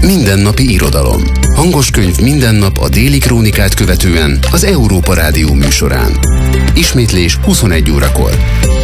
Mindennapi irodalom. Hangos könyv minden nap a Déli Krónikát követően az Európa Rádió műsorán. Ismétlés 21 órakor.